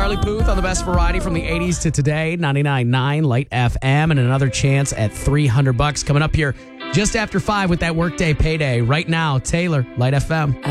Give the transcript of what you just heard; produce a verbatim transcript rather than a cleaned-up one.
Charlie Puth on the best variety from the eighties to today. ninety-nine point nine Light F M, and another chance at three hundred bucks coming up here just after five with that Workday payday. Right now, Taylor, Light F M.